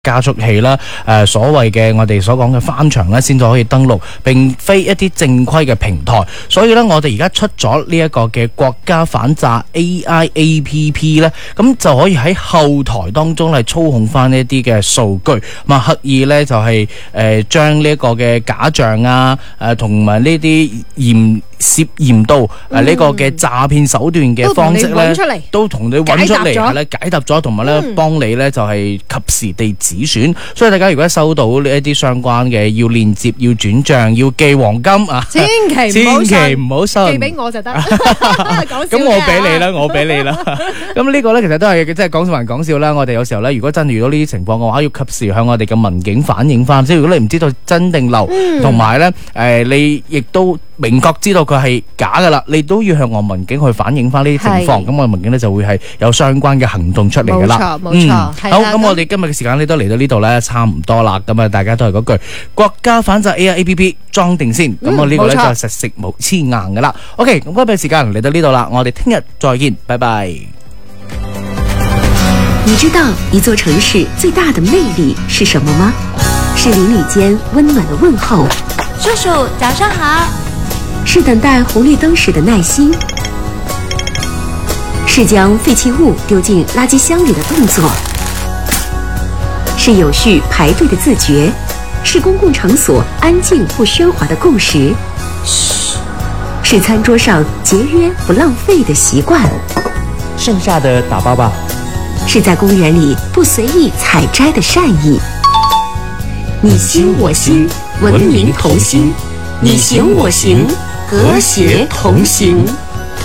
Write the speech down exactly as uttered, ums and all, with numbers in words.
加速器啦，誒、呃、所謂嘅我哋所講嘅翻牆咧，先至可以登錄，並非一啲正規嘅平台。所以咧，我哋而家出咗呢一個嘅國家反詐 A I A P P 咧，咁就可以喺後台當中嚟操控翻呢一啲嘅數據，咁啊刻意咧就係誒將呢一個嘅假象啊，誒同埋呢啲嚴涉嫌到誒呢個嘅詐騙手段嘅方式咧，都同你揾出嚟，係咧解答咗，同埋咧幫你咧就係及時地止損。所以大家如果收到呢一啲相關嘅要鏈接、要轉賬、要寄黃金啊， 千祈千祈唔好信， 寄俾我就得。咁我俾你啦，我俾你啦。咁呢個咧其實都係即係講笑還講笑啦。我哋有時候咧，如果真係遇到呢啲情況嘅話，要及時向我哋嘅民警反映翻。即係如果你唔知道真定流，同埋咧誒，你亦都明確知道佢係假噶啦，你都要向我民警去反映翻呢啲情況，咁我民警咧就會係有相關嘅行動出嚟噶啦。 冇錯，冇錯。 好，咁我哋今日嘅時間咧都嚟到呢度咧，差唔多啦。咁啊，大家都係嗰句國家反詐 A I A P P 裝定先。咁我呢個咧就實食無黐硬噶啦。OK，咁今日時間嚟到呢度啦，我哋聽日再見，拜拜。 你知道一座城市最大的魅力是什麼嗎？是鄰里間溫暖的問候， 叔叔早上好。 是等待紅綠燈時的耐心，是將廢棄物丟進垃圾箱裡的動作，是有序排隊的自覺，是公共場所安靜不喧嘩的共識，噓，是餐桌上節約不浪費的習慣， 剩下的打包吧， 是在公園裡不隨意採摘的善意。你心我心，文明同心，你行我行，和諧同行。